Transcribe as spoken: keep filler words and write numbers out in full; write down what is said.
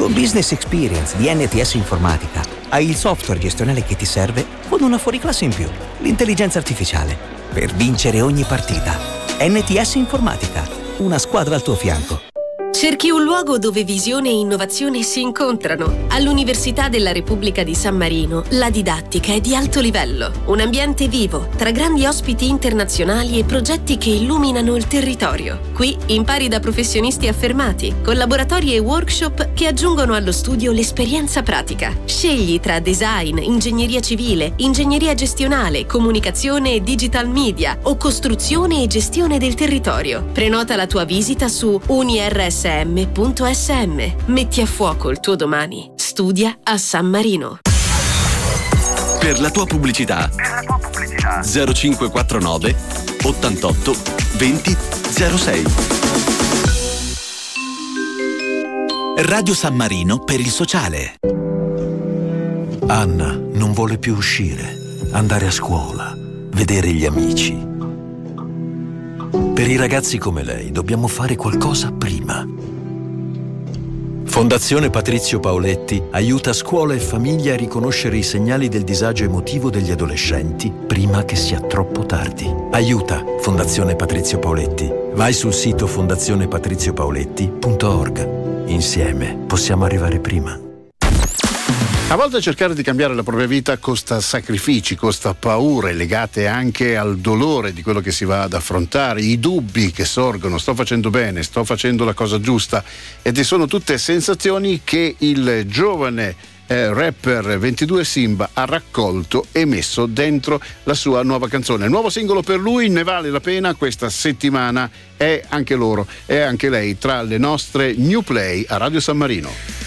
Con Business Experience di N T S Informatica hai il software gestionale che ti serve con una fuoriclasse in più, l'intelligenza artificiale, per vincere ogni partita. N T S Informatica, una squadra al tuo fianco. Cerchi un luogo dove visione e innovazione si incontrano. All'Università della Repubblica di San Marino la didattica è di alto livello. Un ambiente vivo, tra grandi ospiti internazionali e progetti che illuminano il territorio. Qui impari da professionisti affermati, con laboratori e workshop che aggiungono allo studio l'esperienza pratica. Scegli tra design, ingegneria civile, ingegneria gestionale, comunicazione e digital media o costruzione e gestione del territorio. Prenota la tua visita su unirs punto s m. Metti a fuoco il tuo domani. Studia a San Marino. Per la tua pubblicità, zero cinque quattro nove ottantotto venti zero sei. Radio San Marino per il sociale. Anna non vuole più uscire, andare a scuola, vedere gli amici. Per i ragazzi come lei dobbiamo fare qualcosa prima. Fondazione Patrizio Paoletti aiuta scuola e famiglia a riconoscere i segnali del disagio emotivo degli adolescenti prima che sia troppo tardi. Aiuta Fondazione Patrizio Paoletti. Vai sul sito fondazione patrizio paoletti punto org. Insieme possiamo arrivare prima. A volte cercare di cambiare la propria vita costa sacrifici, costa paure legate anche al dolore di quello che si va ad affrontare, i dubbi che sorgono: sto facendo bene, sto facendo la cosa giusta, ed sono tutte sensazioni che il giovane eh, rapper ventidue Simba ha raccolto e messo dentro la sua nuova canzone. Il nuovo singolo per lui, Ne vale la pena, questa settimana è anche loro, è anche lei tra le nostre new play a Radio San Marino.